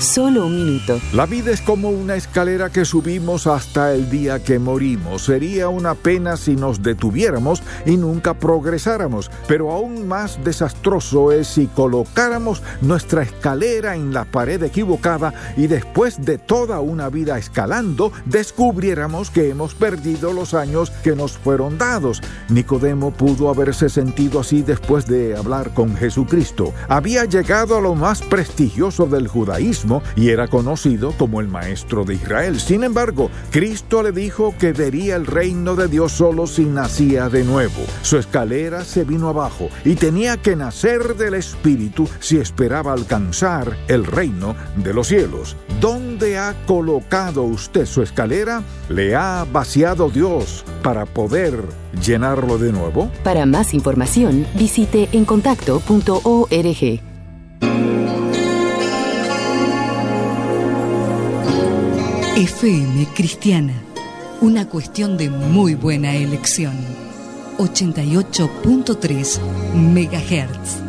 Solo un minuto. La vida es como una escalera que subimos hasta el día que morimos. Sería una pena si nos detuviéramos y nunca progresáramos, pero aún más desastroso es si colocáramos nuestra escalera en la pared equivocada y después de toda una vida escalando, descubriéramos que hemos perdido los años que nos fueron dados. Nicodemo pudo haberse sentido así después de hablar con Jesucristo. Había llegado a lo más prestigioso del judaísmo y era conocido como el maestro de Israel. Sin embargo, Cristo le dijo que vería el reino de Dios solo si nacía de nuevo. Su escalera se vino abajo y tenía que nacer del Espíritu si esperaba alcanzar el reino de los cielos. ¿Dónde ha colocado usted su escalera? ¿Le ha vaciado Dios para poder llenarlo de nuevo? Para más información, visite encontacto.org. FM Cristiana, una cuestión de muy buena elección. 88.3 MHz.